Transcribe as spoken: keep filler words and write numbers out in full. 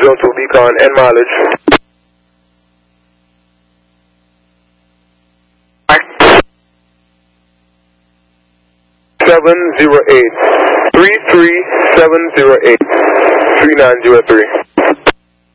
Zone two beacon and mileage. seven zero eight, three three seven zero eight, three nine zero three.